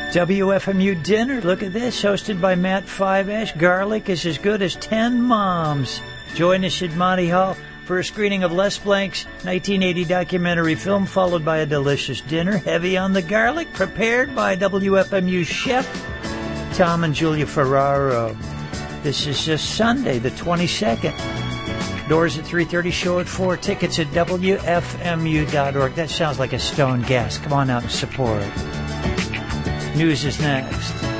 WFMU Dinner, look at this, hosted by Matt Fiveash. Garlic is as good as 10 moms. Join us at Monty Hall for a screening of Les Blank's 1980 documentary film, followed by a delicious dinner heavy on the garlic, prepared by WFMU chef Tom and Julia Ferraro. This is just Sunday, the 22nd. Doors at 3:30, show at 4. Tickets at WFMU.org. That sounds like a Stone Gas. Come on out and support. News is next.